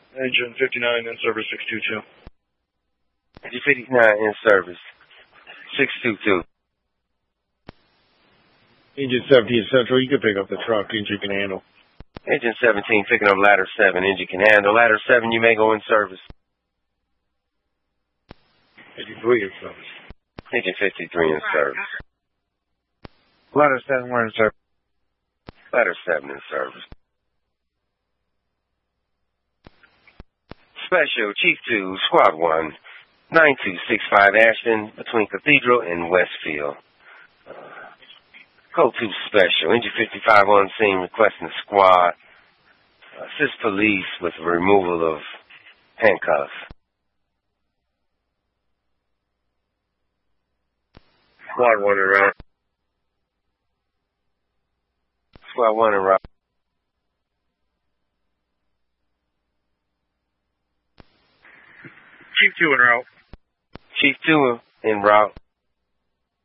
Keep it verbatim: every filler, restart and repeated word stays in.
Engine fifty-nine in service six two two. Engine fifty-nine in service six two two. Engine seventeen Central, you can pick up the truck. Engine can handle. Engine seventeen picking up ladder seven. Engine can handle. Ladder seven, you may go in service. fifty-three in service. Engine fifty-three in service. Ladder seven, we're in service. Ladder seven in service. Special, Chief two, Squad one, nine two six five Ashton, between Cathedral and Westfield. Uh, Code two Special, Engine fifty-five on scene requesting squad. Assist police with removal of handcuffs. Squad one en route. Squad one en route. Chief two en route. Chief two en route.